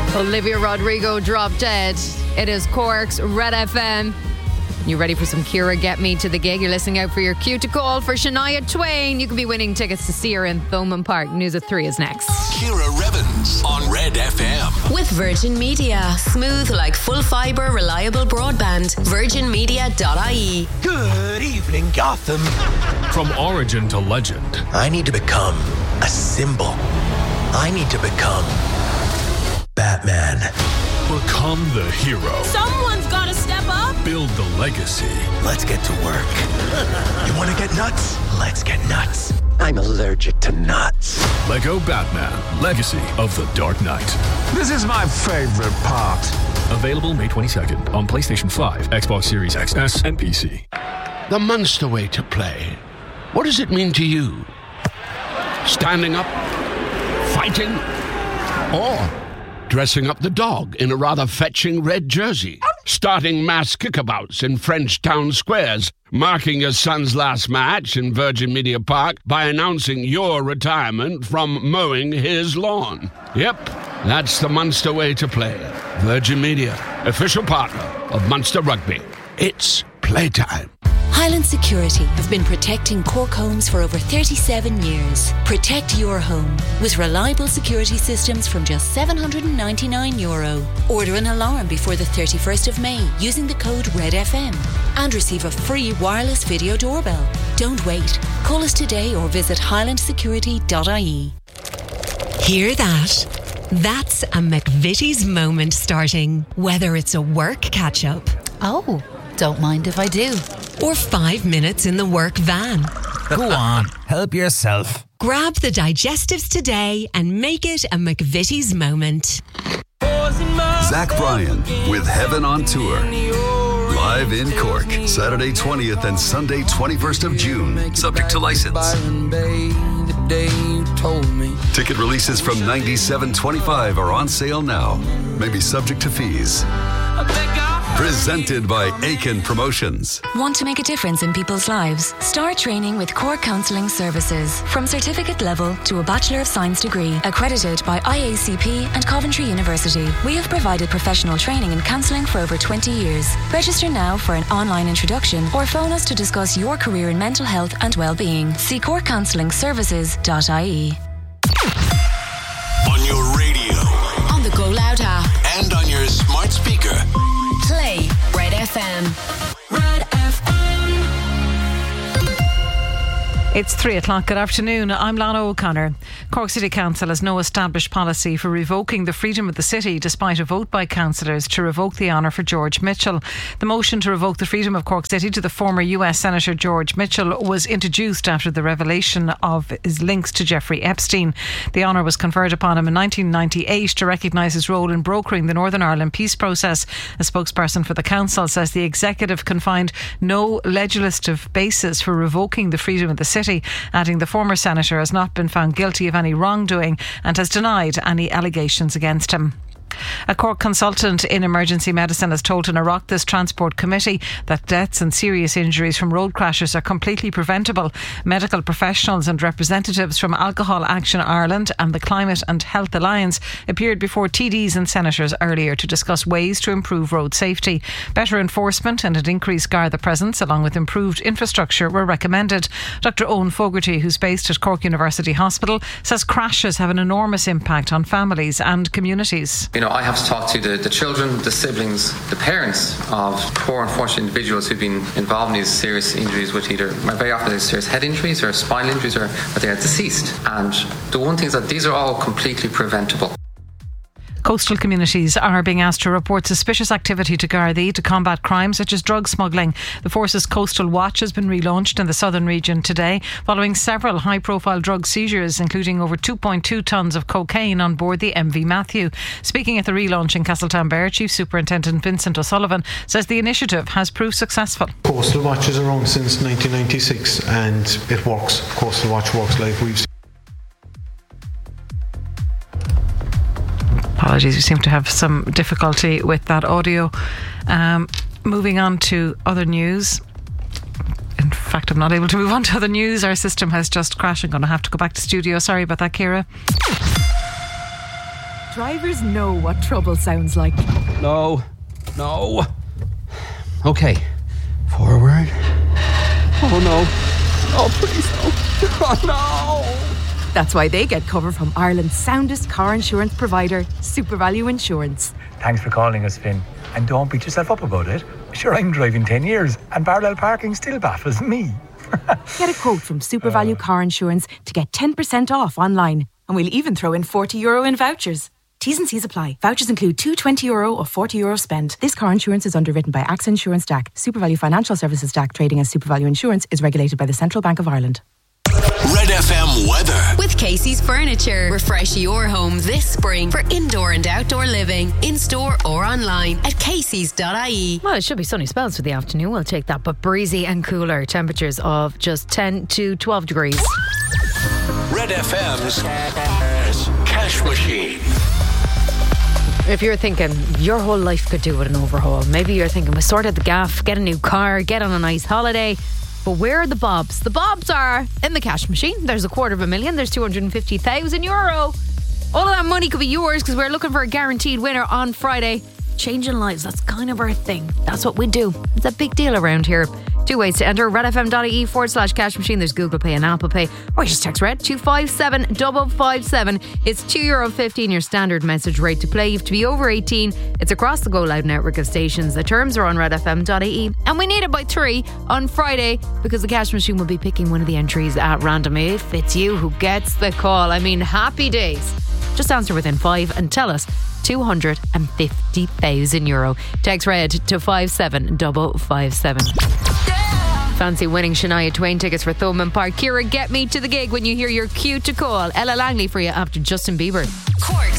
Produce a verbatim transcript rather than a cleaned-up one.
Olivia Rodrigo, Drop Dead. It is Cork's Red F M. You ready for some Ciara Get Me to the Gig? You're listening out for your cue to call for Shania Twain. You could be winning tickets to see her in Thomond Park. News at three is next. Ciara Revens on Red F M. With Virgin Media. Smooth like full fibre, reliable broadband. virgin media dot I E. Good evening, Gotham. From origin to legend, I need to become a symbol. I need to become Batman. Become the hero. Someone's gotta step up. Build the legacy. Let's get to work. You want to get nuts? Let's get nuts. I'm allergic to nuts. Lego Batman, Legacy of the Dark Knight. This is my favorite part. Available May twenty-second on PlayStation five, Xbox Series X S, and P C. The Munster way to play. What does it mean to you? Standing up? Fighting? Or dressing up the dog in a rather fetching red jersey? Starting mass kickabouts in French town squares? Marking your son's last match in Virgin Media Park by announcing your retirement from mowing his lawn? Yep, that's the Munster way to play. Virgin Media, official partner of Munster Rugby. It's playtime. Highland Security have been protecting Cork homes for over thirty-seven years. Protect your home with reliable security systems from just seven hundred ninety-nine euro. Order an alarm before the thirty-first of May using the code Red F M and receive a free wireless video doorbell. Don't wait. Call us today or visit highland security dot I E. Hear that? That's a McVitie's moment starting. Whether it's a work catch-up. Oh, don't mind if I do. Or five minutes in the work van. Go on, help yourself. Grab the digestives today and make it a McVitie's moment. Zach Bryan with Heaven on Tour. Live in Cork, Saturday twentieth and Sunday twenty-first of June. Subject to license. Ticket releases from ninety-seven twenty-five are on sale now. Maybe subject to fees. Presented by Aiken Promotions. Want to make a difference in people's lives? Start training with Cork Counselling Services. From certificate level to a Bachelor of Science degree, accredited by I A C P and Coventry University. We have provided professional training in counselling for over twenty years. Register now for an online introduction or phone us to discuss your career in mental health and well-being. See cork counselling services dot I E. On your radio, on the Go Loud app, and on your smart speaker. Play Red F M. Red F M. It's three o'clock. Good afternoon. I'm Lana O'Connor. Cork City Council has no established policy for revoking the freedom of the city despite a vote by councillors to revoke the honour for George Mitchell. The motion to revoke the freedom of Cork City to the former U S Senator George Mitchell was introduced after the revelation of his links to Jeffrey Epstein. The honour was conferred upon him in nineteen ninety-eight to recognise his role in brokering the Northern Ireland peace process. A spokesperson for the council says the executive can find no legislative basis for revoking the freedom of the city, adding the former senator has not been found guilty of any wrongdoing and has denied any allegations against him. A Cork consultant in emergency medicine has told an Oireachtas Transport Committee that deaths and serious injuries from road crashes are completely preventable. Medical professionals and representatives from Alcohol Action Ireland and the Climate and Health Alliance appeared before T Ds and senators earlier to discuss ways to improve road safety. Better enforcement and an increased Garda presence along with improved infrastructure were recommended. Doctor Owen Fogarty, who's based at Cork University Hospital, says crashes have an enormous impact on families and communities. You know, I have to talk to the, the children, the siblings, the parents of poor, unfortunate individuals who've been involved in these serious injuries with either, very often there's serious head injuries or spinal injuries, or, or they are deceased. And the one thing is that these are all completely preventable. Coastal communities are being asked to report suspicious activity to Gardaí to combat crime such as drug smuggling. The Force's Coastal Watch has been relaunched in the southern region today following several high-profile drug seizures, including over two point two tonnes of cocaine on board the M V Matthew. Speaking at the relaunch in Castletownbere, Chief Superintendent Vincent O'Sullivan says the initiative has proved successful. Coastal Watch is around since nineteen ninety-six and it works. Coastal Watch works like we've seen. Apologies, we seem to have some difficulty with that audio. Um, moving on to other news. In fact, I'm not able to move on to other news. Our system has just crashed. I'm going to have to go back to studio. Sorry about that, Ciara. Drivers know what trouble sounds like. No. No. Okay. Forward. Oh no. Oh, please no. Oh no. That's why they get cover from Ireland's soundest car insurance provider, SuperValue Insurance. Thanks for calling us, Finn. And don't beat yourself up about it. Sure, I'm driving ten years and parallel parking still baffles me. Get a quote from SuperValue uh, Car Insurance to get ten percent off online. And we'll even throw in forty euro in vouchers. T's and C's apply. Vouchers include two twenty euro or forty euro spend. This car insurance is underwritten by A X A Insurance D A C. SuperValue Financial Services D A C, trading as SuperValue Insurance, is regulated by the Central Bank of Ireland. Red F M weather. With Casey's Furniture. Refresh your home this spring for indoor and outdoor living. In store or online at caseys dot I E. Well, it should be sunny spells for the afternoon. We'll take that. But breezy and cooler. Temperatures of just ten to twelve degrees. Red F M's Cash Machine. If you're thinking your whole life could do with an overhaul, maybe you're thinking, we sort out the gaff, get a new car, get on a nice holiday. But where are the bobs? The bobs are in the cash machine. There's a quarter of a million. There's two hundred fifty thousand euro. All of that money could be yours because we're looking for a guaranteed winner on Friday. Changing lives, that's kind of our thing. That's what we do. It's a big deal around here. Two ways to enter: redfm.ie forward slash cash machine. There's Google Pay and Apple Pay. Or just text RED two five seven five five seven. It's two euro fifteen, your standard message rate to play. You have to be over eighteen. It's across the Go Loud network of stations. The terms are on redfm.ie. And we need it by three on Friday because the cash machine will be picking one of the entries at random if it's you who gets the call. I mean, happy days. Just answer within five and tell us two hundred fifty thousand euro. Text RED to five seven five five seven. Fancy winning Shania Twain tickets for Thomond Park? Ciara, get me to the gig when you hear your cue to call. Ella Langley for you after Justin Bieber. Cork's